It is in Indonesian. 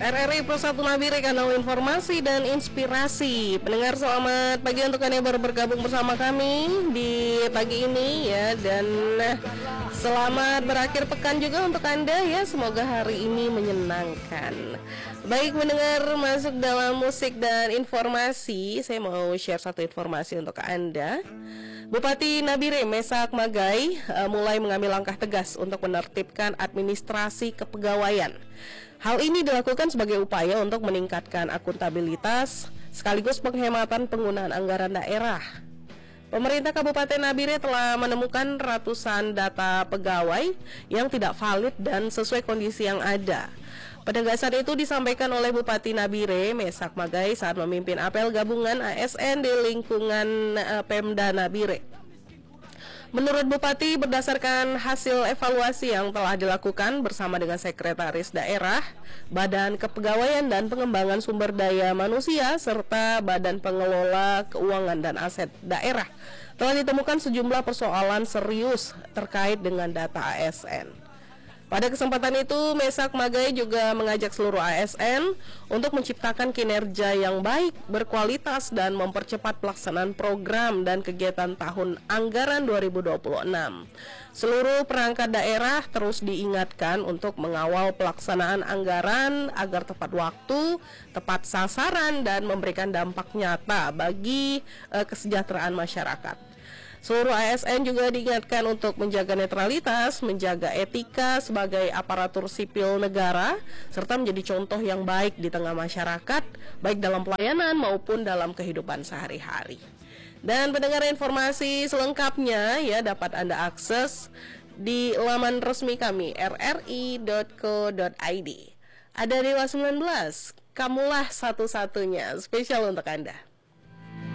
RRI Persatu Nabire, kanal informasi dan inspirasi. Pendengar, selamat pagi untuk Anda yang baru bergabung bersama kami di pagi ini ya. Dan selamat berakhir pekan juga untuk Anda ya. Semoga hari ini menyenangkan. Baik pendengar, masuk dalam musik dan informasi. Saya mau share satu informasi untuk Anda. Bupati Nabire Mesak Magai mulai mengambil langkah tegas untuk menertibkan administrasi kepegawaian. Hal ini dilakukan sebagai upaya untuk meningkatkan akuntabilitas sekaligus penghematan penggunaan anggaran daerah. Pemerintah Kabupaten Nabire telah menemukan ratusan data pegawai yang tidak valid dan sesuai kondisi yang ada. Penegasan itu disampaikan oleh Bupati Nabire Mesak Magai saat memimpin apel gabungan ASN di lingkungan Pemda Nabire. Menurut Bupati, berdasarkan hasil evaluasi yang telah dilakukan bersama dengan Sekretaris Daerah, Badan Kepegawaian dan Pengembangan Sumber Daya Manusia, serta Badan Pengelola Keuangan dan Aset Daerah, telah ditemukan sejumlah persoalan serius terkait dengan data ASN. Pada kesempatan itu, Mesak Magai juga mengajak seluruh ASN untuk menciptakan kinerja yang baik, berkualitas, dan mempercepat pelaksanaan program dan kegiatan tahun anggaran 2026. Seluruh perangkat daerah terus diingatkan untuk mengawal pelaksanaan anggaran agar tepat waktu, tepat sasaran, dan memberikan dampak nyata bagi kesejahteraan masyarakat. Seluruh ASN juga diingatkan untuk menjaga netralitas, menjaga etika sebagai aparatur sipil negara, serta menjadi contoh yang baik di tengah masyarakat, baik dalam pelayanan maupun dalam kehidupan sehari-hari. Dan pendengar, informasi selengkapnya ya dapat Anda akses di laman resmi kami rri.co.id. Ada Dewa 19, kamulah satu-satunya, spesial untuk Anda.